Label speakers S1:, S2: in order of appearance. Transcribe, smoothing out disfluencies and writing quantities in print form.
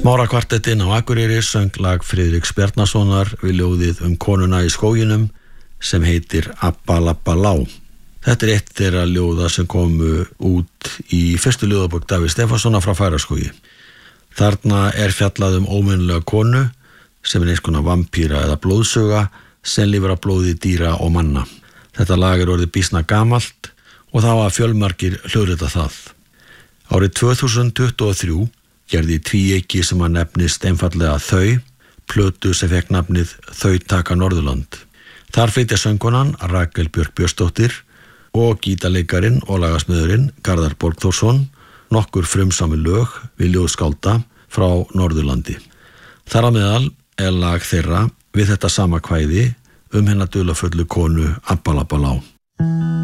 S1: Smára kvartettinn á Akureyri söng lag Friðriks Bjarnasonar við ljóðið konuna í skóginum sem heitir Abba labba lá. Þetta eitt þeirra ljóða sem komu út í fyrstu ljóðabók Davíðs Stefánssonar frá Fagraskógi. Þarna fjallað ómennilega konu sem eins konar vampíra eða blóðsuga sem lifir af blóði dýra og manna. Þetta lag orðið býsna gamalt og þá hafa fjölmargir hljóðrita það. Árið 2023 gerði tvíeyki sem nefnist einfaldlega Þau, plötu sem fekk nafnið Þau taka Norðurland. Þar flytja söngkonan Rakel Björk Björnsdóttir og gítarleikarin og lagasmiðurinn Garðar Borgþórsson nokkur frumsami lög við ljóðskálda frá Norðurlandi. Þar á meðal lag þeirra við þetta sama kvæði hennar dularfullu konu Abba labba lá.